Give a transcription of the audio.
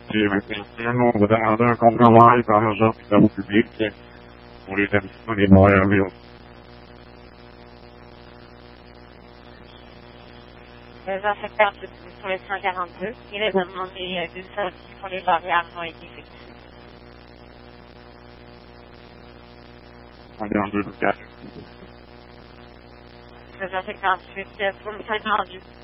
et réfléchir le nombre d'heures qu'on travaille par l'argent des travaux publics pour les établissements des Montréal. 16h58 sur les 142, il est demandé d'une sortie pour les barrières ont été fixées. 142 4. 16h58 pour le 52.